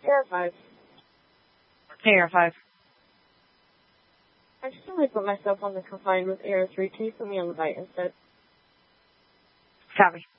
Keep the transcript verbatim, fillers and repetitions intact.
Air five. Hey, Air five. I just only put myself on the confined with Air three. Can you put me on the bite instead? Copy.